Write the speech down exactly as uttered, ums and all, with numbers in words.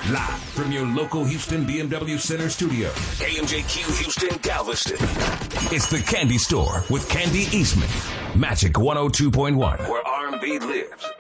Live from your local Houston B M W Center studio, K M J Q Houston, Galveston. It's the Candy Store with Candy Eastman. Magic one oh two point one, where R and B lives.